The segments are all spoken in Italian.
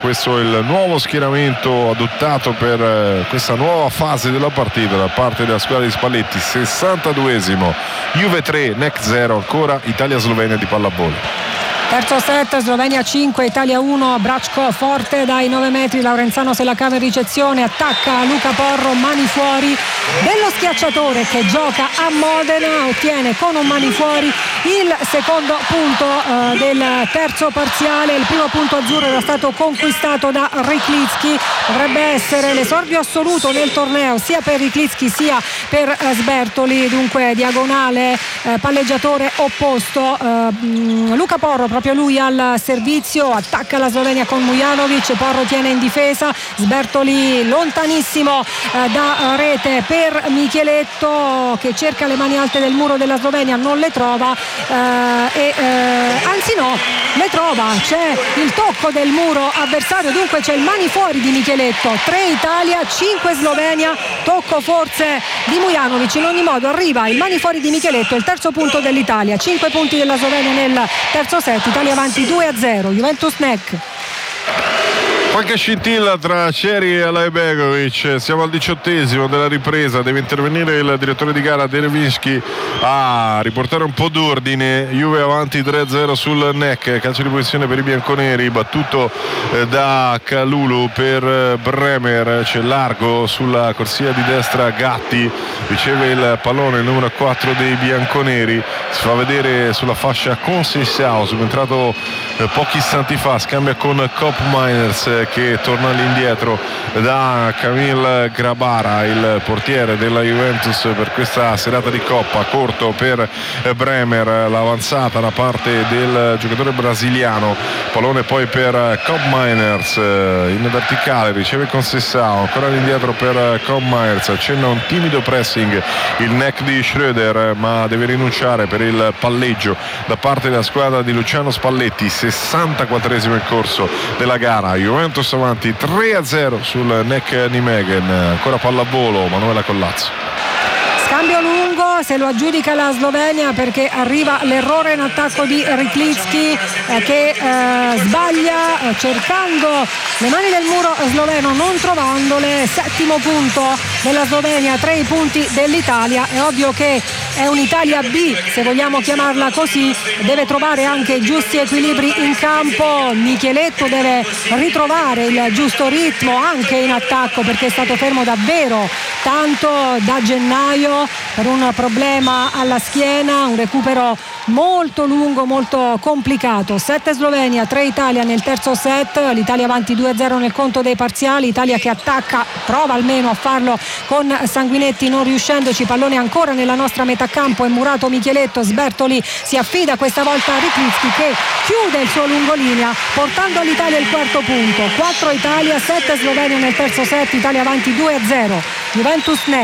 Questo è il nuovo schieramento adottato per questa nuova fase della partita da parte della squadra di Spalletti. 62esimo, Juve 3, NEC 0, ancora Italia-Slovenia di pallavolo. Terzo set, Slovenia 5, Italia 1, Bracco forte dai 9 metri, Laurenzano se la cava in ricezione, attacca Luca Porro, mani fuori dello schiacciatore che gioca a Modena, ottiene con un mani fuori il secondo punto del terzo parziale. Il primo punto azzurro era stato conquistato da Ryklitsky, dovrebbe essere l'esordio assoluto nel torneo sia per Ryklitsky sia per Sbertoli, dunque diagonale palleggiatore opposto. Luca Porro, proprio lui al servizio, attacca la Slovenia con Mujanovic, Porro tiene in difesa, Sbertoli lontanissimo da rete per Micheletto che cerca le mani alte del muro della Slovenia, non le trova anzi no, le trova, c'è il tocco del muro avversario, dunque c'è il mani fuori di Micheletto. 3 Italia, 5 Slovenia, tocco forse di Mujanovic, in ogni modo arriva il mani fuori di Micheletto, il terzo punto dell'Italia, 5 punti della Slovenia nel terzo set, Italia avanti 2-0, Juventus NEC. Qualche scintilla tra Ceri e Alajbegovic. Siamo al 18esimo della ripresa, deve intervenire il direttore di gara Derevinsky a riportare un po' d'ordine. Juve avanti 3-0 sul NEC, calcio di posizione per i bianconeri, battuto da Kalulu per Bremer, c'è largo sulla corsia di destra, Gatti riceve il pallone, il numero 4 dei bianconeri, si fa vedere sulla fascia con Sessao, subentrato pochi istanti fa, scambia con Cop Miners che torna all'indietro da Kamil Grabara, il portiere della Juventus per questa serata di Coppa. Corto per Bremer, l'avanzata da parte del giocatore brasiliano, pallone poi per Cop Miners in verticale, riceve con Sessao, ancora all'indietro per Cop Miners, accenna un timido pressing il NEC di Schröder ma deve rinunciare per il palleggio da parte della squadra di Luciano Spalletti. 64esimo in corso della gara, Juventus avanti 3-0 sul NEC Nijmegen, ancora pallavolo, Manuela Collazzo. Scambio lungo, se lo aggiudica la Slovenia perché arriva l'errore in attacco di Ryklitsky che sbaglia cercando le mani del muro sloveno, non trovandole. Settimo punto della Slovenia, 3 i punti dell'Italia. È ovvio che è un'Italia B, se vogliamo chiamarla così, deve trovare anche i giusti equilibri in campo. Micheletto deve ritrovare il giusto ritmo anche in attacco perché è stato fermo davvero tanto da gennaio per un problema alla schiena, un recupero molto lungo, molto complicato. 7 Slovenia, 3 Italia nel terzo set, l'Italia avanti 2-0 nel conto dei parziali, Italia che attacca, prova almeno a farlo con Sanguinetti non riuscendoci, pallone ancora nella nostra metà campo, è murato Micheletto, Sbertoli si affida questa volta a Ryklitsky che chiude il suo lungolinea portando all'Italia il quarto punto. 4 Italia, 7 Slovenia nel terzo set, Italia avanti 2-0, Juventus NEC.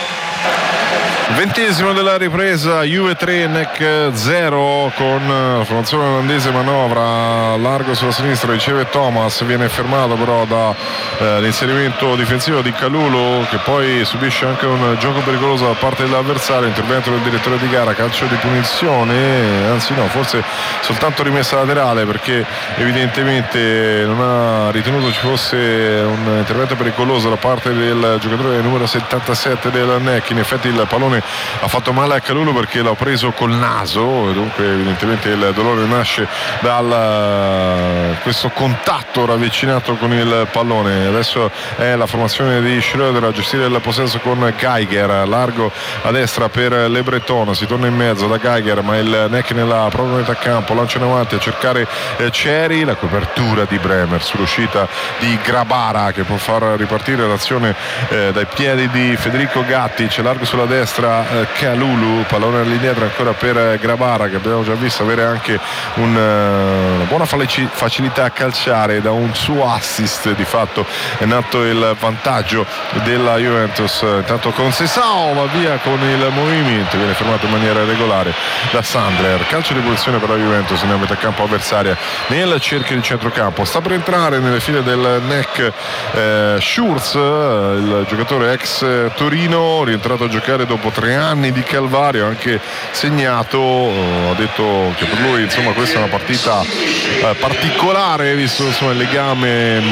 20esimo della ripresa, Juve 3, NEC 0 con formazione olandese, manovra largo sulla sinistra, riceve Thomas, viene fermato però dall'inserimento difensivo di Kalulu che poi subisce anche un gioco pericoloso da parte dell'avversario, intervento del direttore di gara, calcio di punizione, anzi no, forse soltanto rimessa laterale perché evidentemente non ha ritenuto ci fosse un intervento pericoloso da parte del giocatore numero 77 del NEC. In effetti il pallone ha fatto male a Kalulu perché l'ha preso col naso e dunque evidentemente il dolore nasce da questo contatto ravvicinato con il pallone. Adesso è la formazione di Schröder a gestire il possesso con Geiger, largo a destra per Le Breton, si torna in mezzo da Geiger ma il NEC nella propria metà campo, lancia in avanti a cercare Ceri, la copertura di Bremer sull'uscita di Grabara che può far ripartire l'azione dai piedi di Federico Gatti, c'è largo sulla destra Kalulu, pallone all'indietro ancora per Grabara che abbiamo già visto avere anche una buona facilità a calciare, da un suo assist di fatto è nato il vantaggio della Juventus. Intanto con Sessao va via con il movimento, viene fermato in maniera regolare da Sandler, calcio di punizione per la Juventus nella metà campo avversaria nel cerchio di centrocampo. Sta per entrare nelle file del NEC Schurz, il giocatore ex Torino rientrato a giocare dopo 3 anni di calvario, anche segnato, ha detto che per lui insomma questa è una partita particolare visto insomma il legame